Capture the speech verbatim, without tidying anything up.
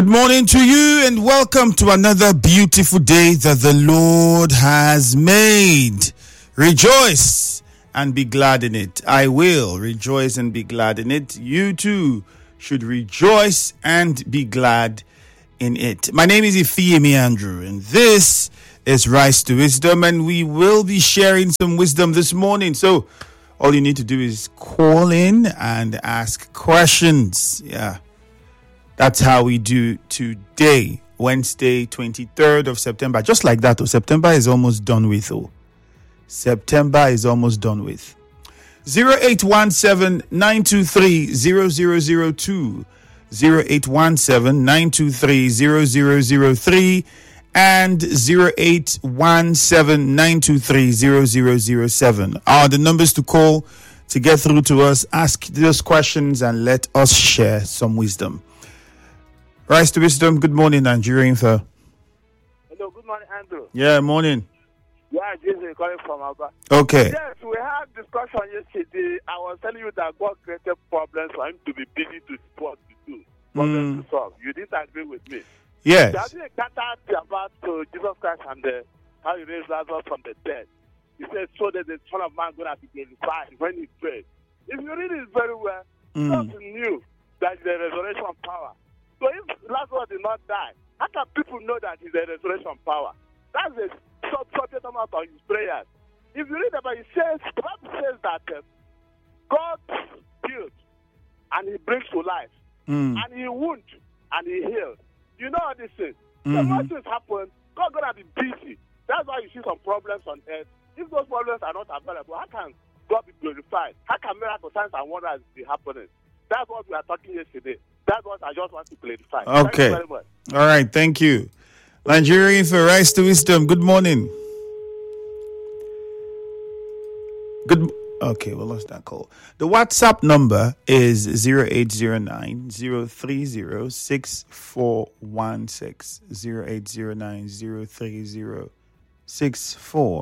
Good morning to you and welcome to another beautiful day that the Lord has made. Rejoice and be glad in it. I will rejoice and be glad in it. You too should rejoice and be glad in it. My name is Ifeyemi Andrew and this is Rise to Wisdom, and we will be sharing some wisdom this morning. So all you need to do is call in and ask questions. Yeah. That's how we do today, Wednesday, twenty-third of September. Just like that, oh, September is almost done with. Oh, September is almost done with. zero eight one seven, nine two three, zero zero zero two, zero eight one seven, nine two three, zero zero zero three, and zero eight one seven, nine two three, zero zero zero seven are the numbers to call to get through to us. Ask those questions and let us share some wisdom. Rise to Wisdom. Good morning, Nigeria Info. Hello, good morning, Andrew. Yeah, morning. Yeah, Jason calling from Alba. Okay. Yes, we had discussion yesterday. I was telling you that God created problems for him to be busy to support to do, problems Mm. to solve. You didn't agree with me. Yes. There has been a matter about uh, Jesus Christ and the, how he raised Lazarus from the dead. He said, so that the Son of Man going to be glorified when he prayed. If you read it very well, Mm. Jesus knew that the resurrection power. So if Lazarus did not die, how can people know that he's a resurrection power? That's a short, short amount of his prayers. If you read about it, it says, the Bible says that uh, God heals and he brings to life, Mm. and he wounds and he heals. You know all these things. So Mhm. when things happen, God gonna be busy. That's why you see some problems on earth. If those problems are not available, how can God be glorified? How can miracle signs and wonders be happening? That's what we are talking yesterday. That's what I just want to clarify. Thank Okay. you very much. All right. Thank you. Nigeria Info, Rise to Wisdom. Good morning. Good. Okay, we lost that call. The WhatsApp number is zero eight zero nine, zero three zero, six four one six. zero eight zero nine, zero three zero, six four